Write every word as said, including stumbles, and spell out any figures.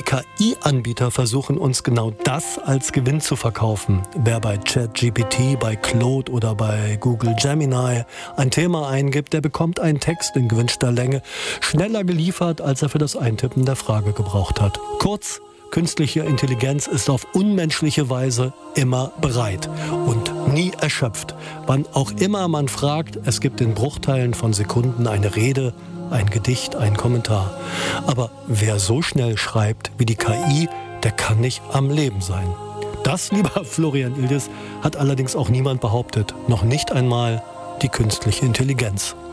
K I-Anbieter versuchen uns genau das als Gewinn zu verkaufen. Wer bei ChatGPT, bei Claude oder bei Google Gemini ein Thema eingibt, der bekommt einen Text in gewünschter Länge schneller geliefert, als er für das Eintippen der Frage gebraucht hat. Kurz, künstliche Intelligenz ist auf unmenschliche Weise immer bereit und nie erschöpft. Wann auch immer man fragt, es gibt in Bruchteilen von Sekunden eine Rede, ein Gedicht, ein Kommentar. Aber wer so schnell schreibt wie die K I, der kann nicht am Leben sein. Das, lieber Florian Iljes, hat allerdings auch niemand behauptet. Noch nicht einmal die künstliche Intelligenz.